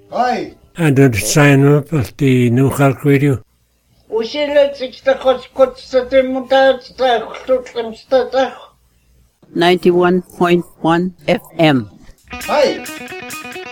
Ai. Under the sign up of the New York Radio. Usiletziksta kotsate mutaatsta khutlemsta. 91.1 FM. Ai.